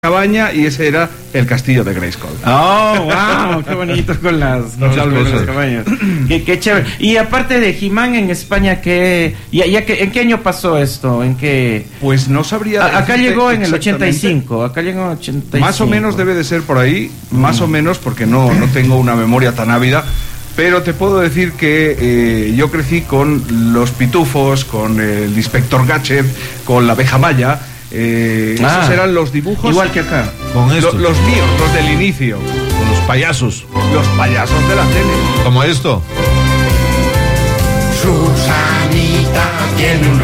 cabaña y ese era el castillo de Grayskull. Oh, wow, qué bonito con las cabañas. Qué chévere. Y aparte de He-Man en España, ¿en qué año pasó esto? ¿En qué? Pues no sabría. Acá llegó en el 85. Acá llegó en el 85. Más o menos debe de ser por ahí, más o menos, porque no tengo una memoria tan ávida. Pero te puedo decir que yo crecí con los Pitufos, con el Inspector Gadget, con la abeja Maya. Esos eran los dibujos. Igual que acá. Con estos. Los míos, los del inicio. Con los payasos. Los payasos de la tele. Como esto. Susanita tiene un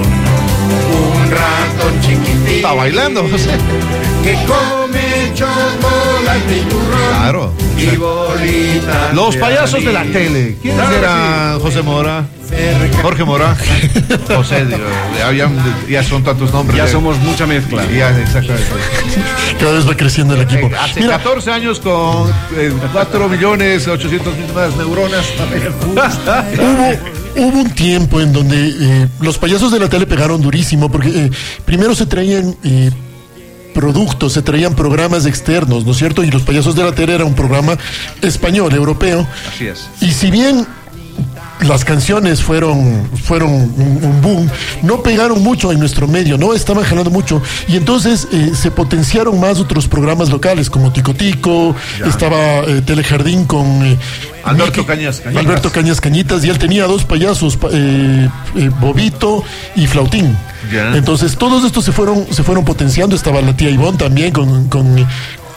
ratón chiquitito. Está bailando, José. Que come chocolate y turrón. Claro. Y bolitas. Los payasos de la tele. ¿Quiénes eran, José Mora? Jorge Mora. José, ya son tantos nombres. Ya somos mucha mezcla. Ya, exactamente. Cada vez va creciendo el equipo. Hace 14 años con 4.800.000 neuronas. Hubo un tiempo en donde los payasos de la tele pegaron durísimo porque primero se traían productos, se traían programas externos, ¿no es cierto? Y los payasos de la tele era un programa español, europeo. Así es. Y si bien las canciones fueron un boom, no pegaron mucho en nuestro medio, no estaban jalando mucho, y entonces se potenciaron más otros programas locales como Tico Tico, estaba Telejardín con Alberto Cañas Cañitas, y él tenía dos payasos, Bobito y Flautín. Entonces todos estos se fueron potenciando. Estaba la tía Ivonne también con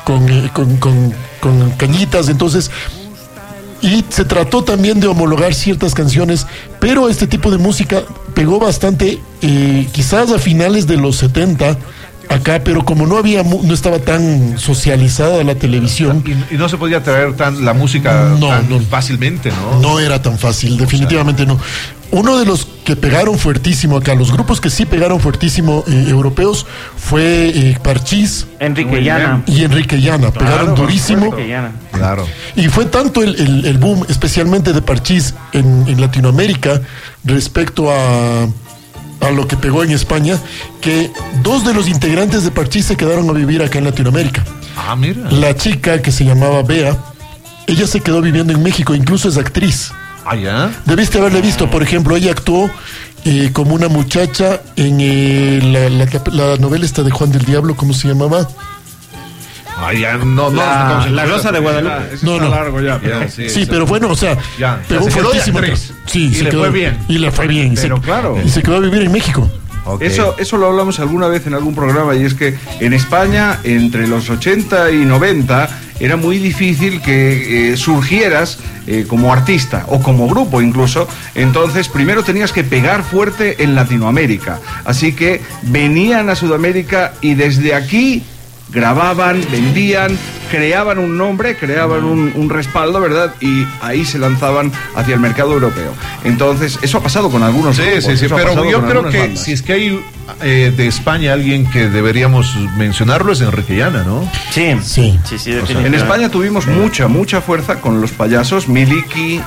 Cañitas. Entonces, y se trató también de homologar ciertas canciones, pero este tipo de música pegó bastante, quizás a finales de los 70 acá, pero como no estaba tan socializada la televisión y no se podía traer la música tan fácilmente, ¿no? No era tan fácil, definitivamente no. Uno de los que pegaron fuertísimo acá, los grupos que sí pegaron fuertísimo europeos, fue Parchís, Enrique Llana. Y Enrique Llana, pegaron durísimo. Claro. Y fue tanto el boom, especialmente de Parchís en Latinoamérica, respecto a lo que pegó en España, que dos de los integrantes de Parchís se quedaron a vivir acá en Latinoamérica. Ah, mira. La chica que se llamaba Bea, ella se quedó viviendo en México, incluso es actriz. Ah, ¿ya? Debiste haberle visto, por ejemplo, ella actuó como una muchacha en la novela esta de Juan del Diablo, ¿cómo se llamaba? Ah, ya, no. La Rosa de Guadalupe. No. Largo ya, pero... Sí, pero bueno, o sea, pegó se quedó fuertísimo. Sí, y le fue bien. Y le fue bien. Pero claro. Y se quedó a vivir en México. Okay. Eso lo hablamos alguna vez en algún programa, y es que en España, entre los 80 y 90, era muy difícil que surgieras como artista o como grupo incluso. Entonces, primero tenías que pegar fuerte en Latinoamérica. Así que venían a Sudamérica y desde aquí grababan, vendían, creaban un nombre, creaban un respaldo, ¿verdad? Y ahí se lanzaban hacia el mercado europeo. Entonces, eso ha pasado con algunos grupos. Sí, pero yo creo que bandas. Si es que hay de España alguien que deberíamos mencionarlo, es Enrique Llana, ¿no? Sí, definitivamente. En España tuvimos mucha fuerza con los payasos, Miliki,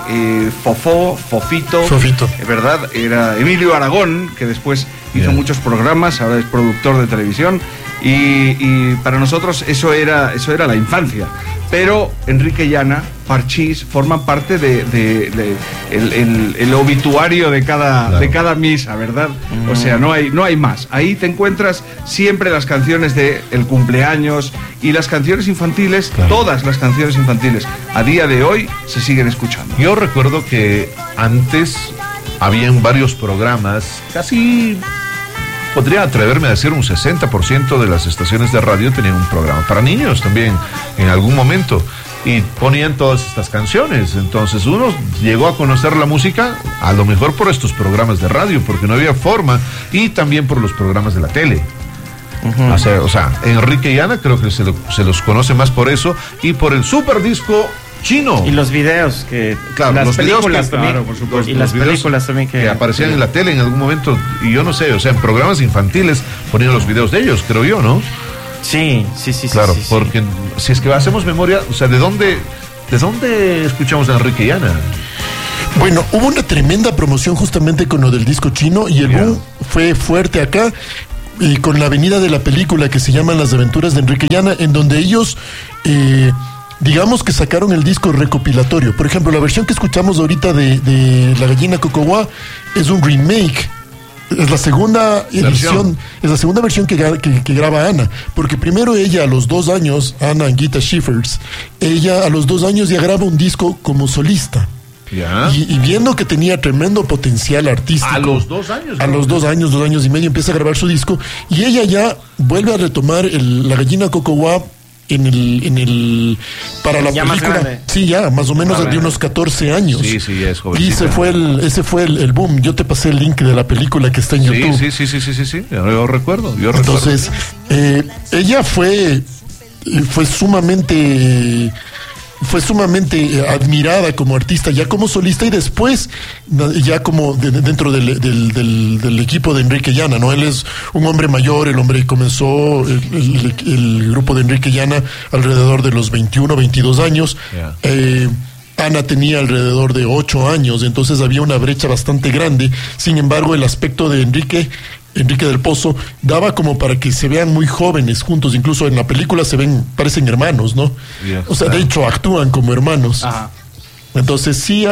Fofito, ¿verdad? Era Emilio Aragón, que después hizo muchos programas, ahora es productor de televisión. Y para nosotros eso era la infancia. Pero Enrique Llana, Parchís, forman parte de el obituario de cada misa, ¿verdad? O sea, no hay más. Ahí te encuentras siempre las canciones de el cumpleaños y las canciones infantiles, todas las canciones infantiles a día de hoy se siguen escuchando. Yo recuerdo que antes habían varios programas, casi... podría atreverme a decir un 60% de las estaciones de radio tenían un programa para niños también en algún momento, y ponían todas estas canciones. Entonces uno llegó a conocer la música a lo mejor por estos programas de radio, porque no había forma, y también por los programas de la tele. O sea, Enrique Llana creo que se los conoce más por eso y por el super disco chino. Y los videos que... Claro, las los películas videos también. Claro, por supuesto. Y las películas también que aparecían en la tele en algún momento, y yo no sé, o sea, en programas infantiles ponían los videos de ellos, creo yo, ¿no? Sí. Claro, porque si es que hacemos memoria, o sea, ¿de dónde escuchamos a Enrique Llana? Bueno, hubo una tremenda promoción justamente con lo del disco chino, y el boom fue fuerte acá. con la venida de la película que se llama Las Aventuras de Enrique Llana, en donde ellos digamos que sacaron el disco recopilatorio. Por ejemplo, la versión que escuchamos ahorita de La Gallina Cocogua es un remake. Es la segunda edición, es la segunda versión que graba Ana, porque primero ella a los 2 años, Ana Anguita Schiffers, ella a los 2 años ya graba un disco como solista. Ya. Y viendo que tenía tremendo potencial artístico. A los 2 años. A los 2 años, 2 años y medio empieza a grabar su disco y ella ya vuelve a retomar La Gallina Cocogua para la ya película. Sí, ya, más o menos de unos 14 años. Sí, es joven. Y ese fue el boom. Yo te pasé el link de la película que está en YouTube. Sí. Yo recuerdo. Entonces, ella fue sumamente admirada como artista, ya como solista, y después ya como dentro del equipo de Enrique Llana, ¿no? Él es un hombre mayor, el hombre comenzó el grupo de Enrique Llana alrededor de los 21, 22 años. Yeah. Ana tenía alrededor de 8 años, entonces había una brecha bastante grande. Sin embargo, el aspecto de Enrique del Pozo daba como para que se vean muy jóvenes juntos, incluso en la película parecen hermanos, ¿no? Yeah, o sea, de hecho actúan como hermanos. Ajá. Entonces sí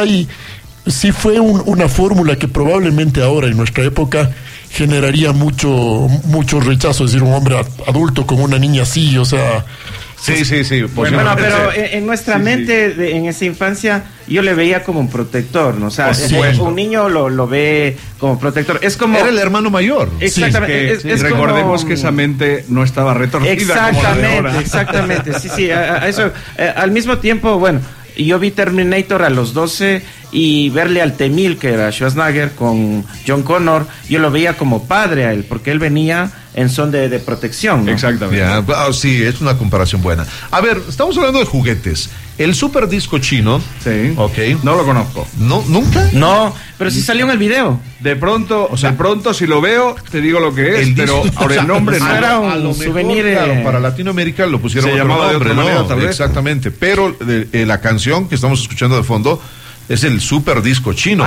fue una fórmula que probablemente ahora en nuestra época generaría mucho rechazo, es decir, un hombre adulto con una niña así, o sea. Sí. Bueno, pero en nuestra mente, en esa infancia, yo le veía como un protector, ¿no? O sea, un niño lo ve como protector. Es como... Era el hermano mayor. Exactamente. Recordemos que esa mente no estaba retorcida. Exactamente. Sí. A eso, al mismo tiempo, bueno, yo vi Terminator a los 12 y verle al T-1000, que era Schwarzenegger, con John Connor, yo lo veía como padre a él, porque él venía en son de protección, ¿no? Exactamente. Sí, es una comparación buena. A ver, estamos hablando de juguetes. El super disco chino. Sí. Ok. No lo conozco. ¿No? ¿Nunca? No, pero sí salió en el video. De pronto si lo veo, te digo lo que es, pero ahora el nombre no. Era un souvenir. Claro, para Latinoamérica lo pusieron de otra manera, tal vez. Exactamente. Pero la canción que estamos escuchando de fondo es el super disco chino.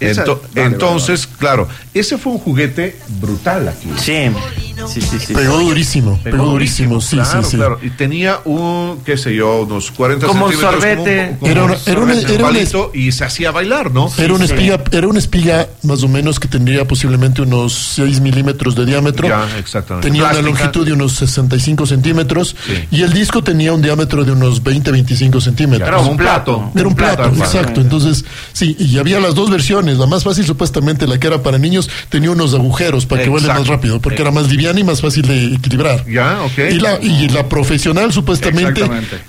Entonces, claro, ese fue un juguete brutal aquí. Sí. Pegó durísimo, sí. Claro. Y tenía unos 40 como centímetros. Sorbete. Era un palito y se hacía bailar, ¿no? Era una espiga más o menos que tendría posiblemente unos 6 milímetros de diámetro. Ya, exactamente. Tenía una longitud de unos 65 centímetros y el disco tenía un diámetro de unos 20-25 centímetros. Era un plato. Era un plato, exacto. Entonces, sí, y había las dos versiones. La más fácil, supuestamente, la que era para niños, tenía unos agujeros para que vuele más rápido, porque era más liviana y más fácil de equilibrar. Ya, ok. Y la profesional, supuestamente,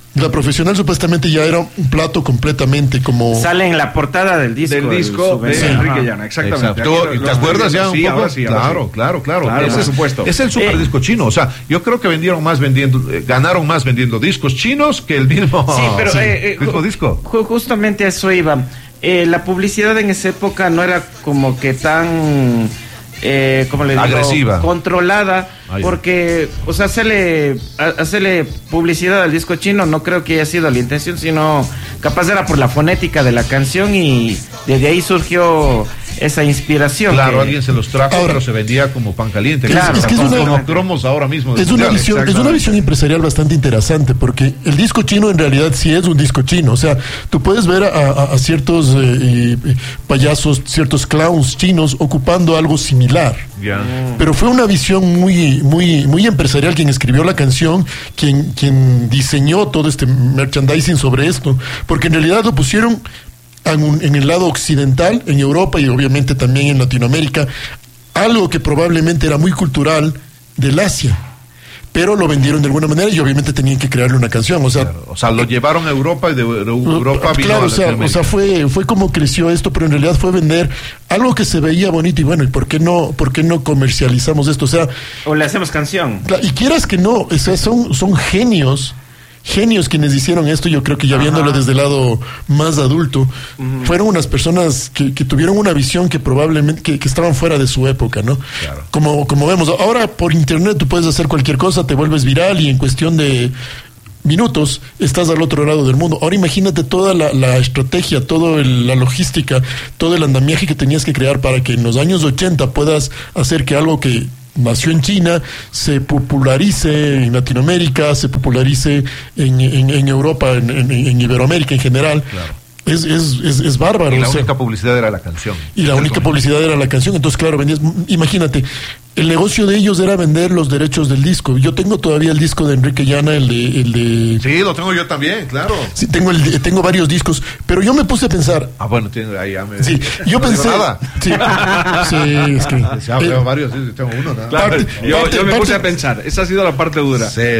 ya era un plato completamente como... Sale en la portada del disco. De Enrique Llana, exactamente. ¿Te acuerdas ya un poco? Claro. Por supuesto. Es el super disco chino. O sea, yo creo que ganaron más vendiendo discos chinos que el mismo, mismo disco. Justamente a eso iba. La publicidad en esa época no era como que tan agresiva, controlada, porque, o sea, hacerle publicidad al disco chino no creo que haya sido la intención, sino capaz era por la fonética de la canción y desde ahí surgió esa inspiración. Claro, alguien se los trajo, pero se vendía como pan caliente. Claro, es que como cromos ahora mismo. Es una visión empresarial bastante interesante, porque el disco chino en realidad sí es un disco chino. O sea, tú puedes ver a ciertos payasos, ciertos clowns chinos ocupando algo similar. Yeah. Pero fue una visión muy empresarial quien escribió la canción, quien diseñó todo este merchandising sobre esto, porque en realidad lo pusieron en el lado occidental, en Europa y obviamente también en Latinoamérica, algo que probablemente era muy cultural del Asia, pero lo vendieron de alguna manera y obviamente tenían que crearle una canción. O sea, lo llevaron a Europa y de Europa vino claro, a Latinoamérica. O sea, fue como creció esto, pero en realidad fue vender algo que se veía bonito y bueno, ¿y por qué no comercializamos esto? O le hacemos canción. Y quieras que no, o sea, son genios quienes hicieron esto. Yo creo que ya viéndolo desde el lado más adulto, fueron unas personas que tuvieron una visión que probablemente que estaban fuera de su época, ¿no? Claro. Como vemos, ahora por internet tú puedes hacer cualquier cosa, te vuelves viral y en cuestión de minutos estás al otro lado del mundo. Ahora imagínate toda la estrategia, toda la logística, todo el andamiaje que tenías que crear para que en los años 80 puedas hacer que algo que nació en China, se popularice en Latinoamérica, se popularice en Europa, en Iberoamérica en general. Claro. Es bárbaro. Y la única publicidad era la canción. Y la única publicidad era la canción. Entonces, claro, vendías, imagínate, el negocio de ellos era vender los derechos del disco. Yo tengo todavía el disco de Enrique Llana, el de... Sí, lo tengo yo también, claro. Sí, tengo varios discos, pero yo me puse a pensar... Ah, bueno, ahí ya me... Sí, yo no pensé... nada. Sí, es que... Tengo varios, sí, tengo uno, ¿no? Claro, yo me puse a pensar, esa ha sido la parte dura. Sí.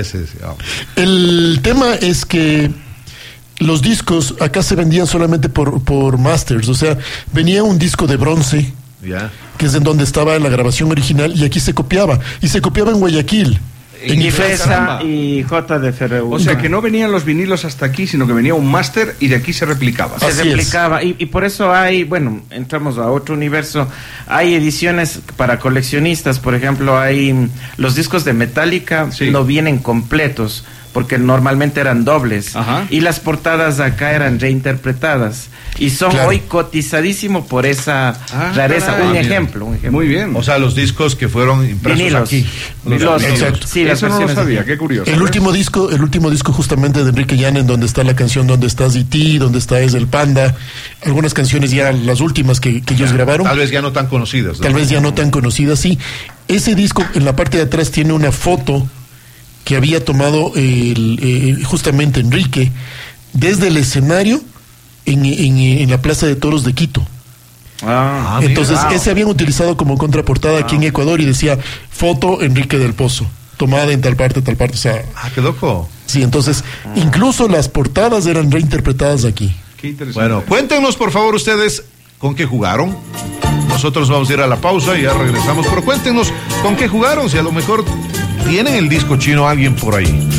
El tema es que los discos acá se vendían solamente por masters, o sea, venía un disco de bronce, que es en donde estaba la grabación original, y aquí se copiaba, en Guayaquil. En IFESA y JDFRU. O sea que no venían los vinilos hasta aquí, sino que venía un máster y de aquí se replicaba. Se replicaba, y por eso hay, bueno, entramos a otro universo, hay ediciones para coleccionistas, por ejemplo, hay los discos de Metallica, no vienen completos, porque normalmente eran dobles. Ajá. Y las portadas acá eran reinterpretadas y son hoy cotizadísimo por esa rareza. Un ejemplo. Muy bien. O sea, los discos que fueron impresos vinilos, aquí. Exacto. Sí, eso no lo sabía, qué curioso. El último disco justamente de Enrique Llana, en donde está la canción Donde estás E.T., donde está Es el Panda, algunas canciones ya, las últimas que ellos grabaron. Tal vez ya no tan conocidas. ¿no? Tal vez ya no tan conocidas, sí. Ese disco, en la parte de atrás, tiene una foto que había tomado justamente Enrique desde el escenario en la Plaza de Toros de Quito. Entonces, ese habían utilizado como contraportada aquí en Ecuador y decía foto Enrique del Pozo, tomada en tal parte, o sea... qué loco. Sí, entonces, incluso las portadas eran reinterpretadas aquí. Qué interesante. Bueno, cuéntenos por favor ustedes con qué jugaron. Nosotros vamos a ir a la pausa y ya regresamos, pero cuéntenos con qué jugaron, si a lo mejor tienen el disco chino alguien por ahí.